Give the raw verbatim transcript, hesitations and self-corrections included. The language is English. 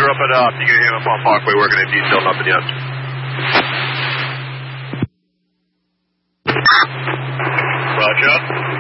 Roger, up at uh, you can hear him up on Parkway working in detail, nothing yet. Roger.